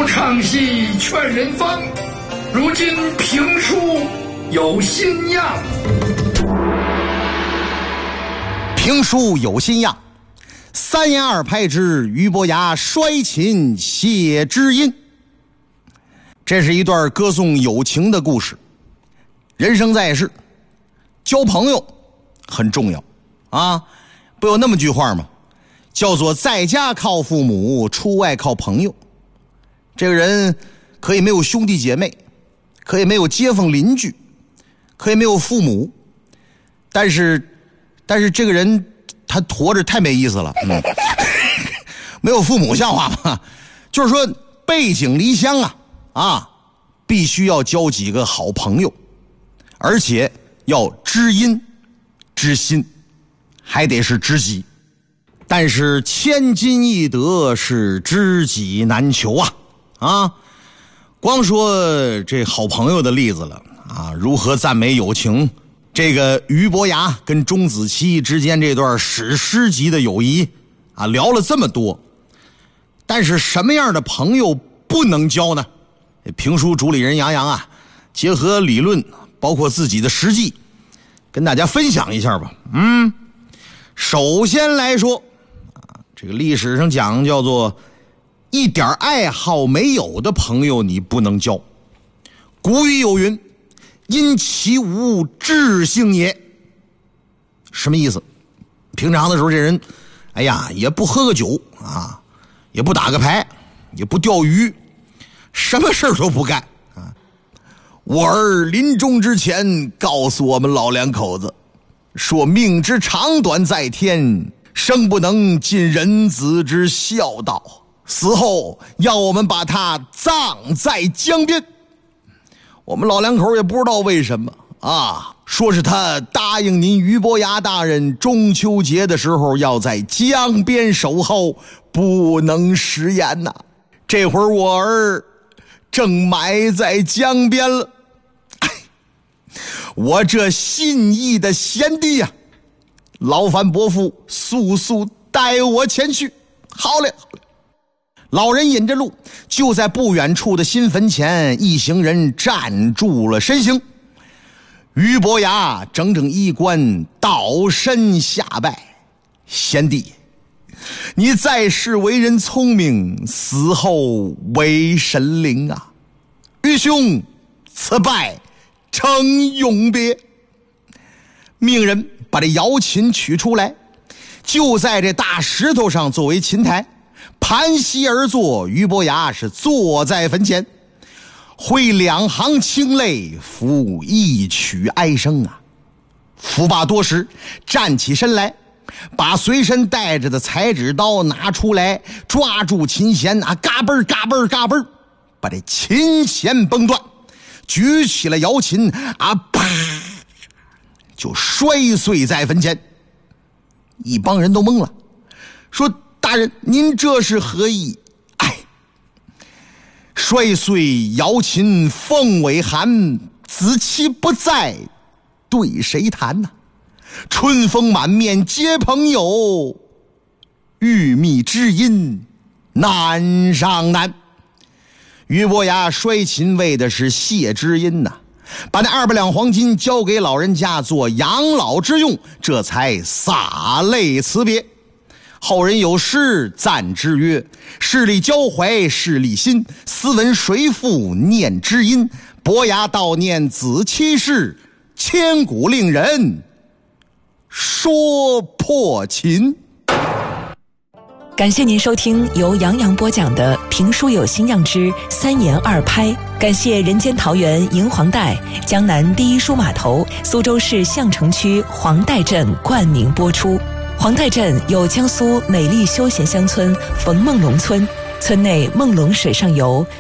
书唱戏劝人方，如今评书有新样。 评书有新样，三言二拍之俞伯牙摔琴谢知音。这是一段歌颂友情的故事。人生在世，交朋友很重要啊！不有那么句话吗？叫做在家靠父母，出外靠朋友。这个人可以没有兄弟姐妹，可以没有街坊邻居，可以没有父母，但是这个人他活着太没意思了。没有父母像话吗？就是说背井离乡啊，必须要交几个好朋友，而且要知音知心，还得是知己。但是千金易得，是知己难求啊！光说这好朋友的例子了啊，如何赞美友情？这个俞伯牙跟钟子期之间这段史诗级的友谊啊，聊了这么多，但是什么样的朋友不能交呢？评书主理人杨洋啊，结合理论，包括自己的实际，跟大家分享一下吧。首先来说，这个历史上讲叫做一点爱好没有的朋友你不能交。古语有云，因其无志性也。什么意思？平常的时候这人也不喝个酒啊，也不打个牌，也不钓鱼，什么事都不干啊。我儿临终之前告诉我们老两口子说，命之长短在天，生不能尽人子之孝道，死后要我们把他葬在江边。我们老两口也不知道为什么啊，说是他答应您俞伯牙大人中秋节的时候要在江边守候，不能食言呐。这会儿我儿正埋在江边了，我这心意的贤弟呀，劳烦伯父速速带我前去。好嘞。老人引着路，就在不远处的新坟前，一行人站住了身形。俞伯牙整整一关，倒身下拜：贤弟，你在世为人聪明，死后为神灵啊！俞兄，此拜称永别。命人把这瑶琴取出来，就在这大石头上作为琴台，盘膝而坐。俞伯牙是坐在坟前，挥两行清泪，抚一曲哀声啊。抚罢多时，站起身来，把随身带着的裁纸刀拿出来，抓住琴弦啊，嘎嘣嘎嘣嘎嘣，把这琴弦崩断，举起了瑶琴啊，啪，就摔碎在坟前。一帮人都懵了，说大人您这是何意？摔碎瑶琴凤尾寒，子期不在对谁弹呢？春风满面皆朋友，玉密知音难上难。俞伯牙摔琴为的是谢知音呐，把那200两黄金交给老人家做养老之用，这才洒泪辞别。后人有诗赞之曰：势力交怀势力心，斯文谁复念知音。伯牙悼念子期事，千古令人说破琴。 感谢您收听由杨洋播讲的评书有新样之三言二拍。感谢人间桃园银黄带、江南第一书码头、苏州市相城区黄带镇冠名播出。黄带镇有江苏美丽休闲乡村冯梦龙村，村内梦龙水上游、